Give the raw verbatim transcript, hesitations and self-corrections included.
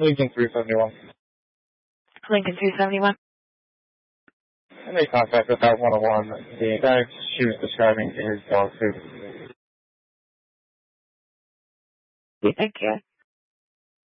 Lincoln three seventy-one. Lincoln three seventy-one. I made contact with that one oh one. The guy she was describing is dog food. Thank you.